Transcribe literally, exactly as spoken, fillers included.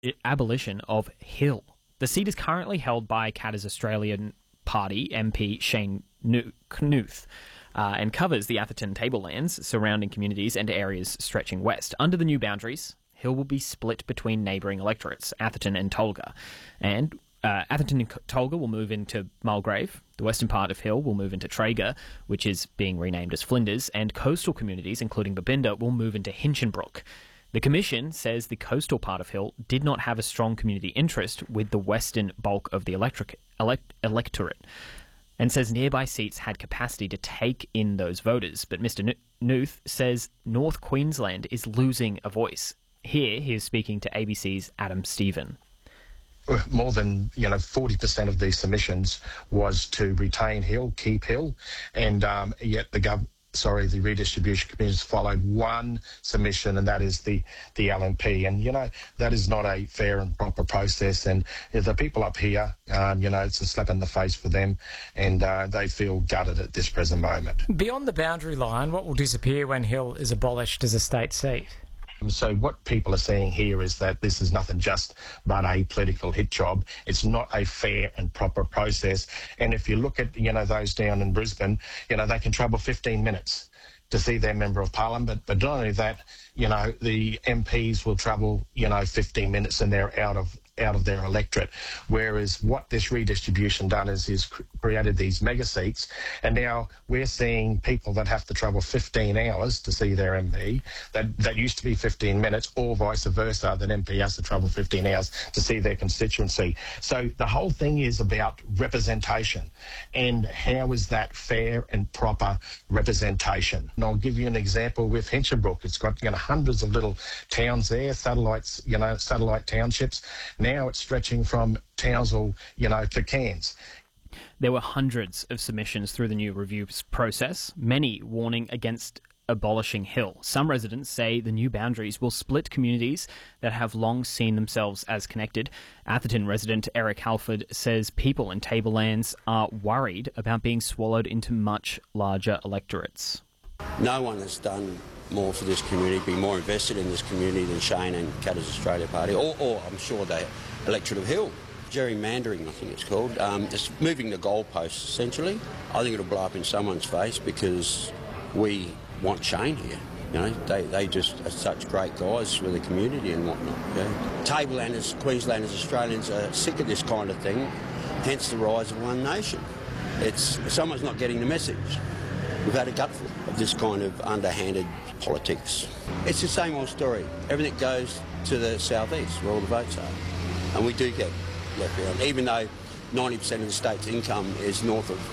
abolition of Hill. The seat is currently held by Katter's Australian Party M P Shane Knuth, uh, and covers the Atherton tablelands, surrounding communities and areas stretching west. Under the new boundaries, Hill will be split between neighbouring electorates, Atherton and Tolga. And uh, Atherton and Tolga will move into Mulgrave. The western part of Hill will move into Traeger, which is being renamed as Flinders, and coastal communities, including Babinda, will move into Hinchinbrook. The Commission says the coastal part of Hill did not have a strong community interest with the western bulk of the electric, elect, electorate, and says nearby seats had capacity to take in those voters. But Mister Knuth says North Queensland is losing a voice. Here he is speaking to A B C's Adam Stephen. More than, you know, forty percent of these submissions was to retain Hill, keep Hill, and um, yet the gov. Sorry, the redistribution committee has followed one submission, and that is the, the L N P. And, you know, that is not a fair and proper process. And the people up here, um, you know, it's a slap in the face for them, and uh, they feel gutted at this present moment. Beyond the boundary line, what will disappear when Hill is abolished as a state seat? So what people are saying here is that this is nothing just but a political hit job. It's not a fair and proper process. And if you look at, you know, those down in Brisbane, you know, they can travel fifteen minutes to see their Member of Parliament. But not only that, you know, the M Ps will travel, you know, fifteen minutes and they're out of out of their electorate. Whereas what this redistribution done is, is created these mega seats, and now we're seeing people that have to travel fifteen hours to see their M P. That that used to be fifteen minutes, or vice versa, that M P has to travel fifteen hours to see their constituency. So the whole thing is about representation, and how is that fair and proper representation? And I'll give you an example with Hinchinbrook. It's got, you know, hundreds of little towns there, satellites, you know, satellite townships. Now it's stretching from Townsville, you know, to Cairns. There were hundreds of submissions through the new review process, many warning against abolishing Hill. Some residents say the new boundaries will split communities that have long seen themselves as connected. Atherton resident Eric Halford says people in Tablelands are worried about being swallowed into much larger electorates. No one has done more for this community, be more invested in this community than Shane and Katter's Australia Party, or, or I'm sure the electorate of Hill. Gerrymandering, I think it's called. Um, it's moving the goalposts, essentially. I think it'll blow up in someone's face because we want Shane here. You know, they, they just are such great guys for the community and whatnot. Yeah. Tablelanders, Queenslanders, Australians are sick of this kind of thing, hence the rise of One Nation. It's someone's not getting the message. We've had a gutful of this kind of underhanded politics. It's the same old story. Everything goes to the southeast where all the votes are. And we do get left behind, even though ninety percent of the state's income is north of